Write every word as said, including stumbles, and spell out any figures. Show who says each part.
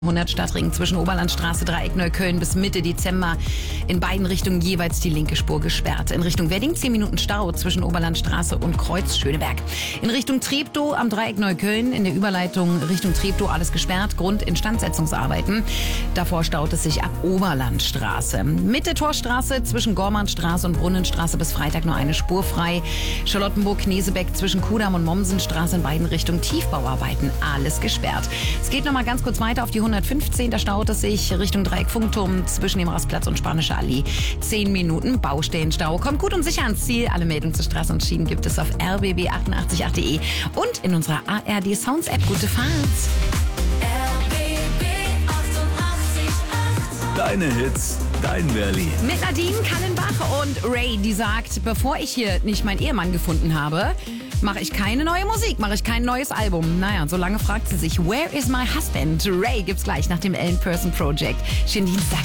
Speaker 1: hundert Stadtring zwischen Oberlandstraße, Dreieck Neukölln bis Mitte Dezember. In beiden Richtungen jeweils die linke Spur gesperrt. In Richtung Wedding zehn Minuten Stau zwischen Oberlandstraße und Kreuz Schöneberg. In Richtung Treptow am Dreieck Neukölln in der Überleitung Richtung Treptow alles gesperrt. Grund Instandsetzungsarbeiten. Davor staut es sich ab Oberlandstraße. Mitte Torstraße zwischen Gormannstraße und Brunnenstraße bis Freitag nur eine Spur frei. Charlottenburg-Knesebeck zwischen Kudamm und Mommsenstraße in beiden Richtungen Tiefbauarbeiten. Alles gesperrt. Es geht noch mal ganz kurz weiter auf die hundertfünfzehn, da staut es sich Richtung Dreieck Funkturm zwischen dem Rastplatz und Spanische Allee. Zehn Minuten Baustellenstau. Kommt gut und sicher ans Ziel. Alle Meldungen zu Straßen und Schienen gibt es auf r b b achtundachtzig punkt d e und in unserer A R D Sounds App. Gute Fahrt!
Speaker 2: R B B achtundachtzig Komma acht.
Speaker 3: Deine Hits, dein Berlin.
Speaker 1: Mit Nadine Kallenbach und Ray, die sagt, bevor ich hier nicht meinen Ehemann gefunden habe, mache ich keine neue Musik, mache ich kein neues Album. Naja, so lange fragt sie sich, where is my husband? Ray gibt's gleich nach dem Ellen Person Project. Schönen Dienstag.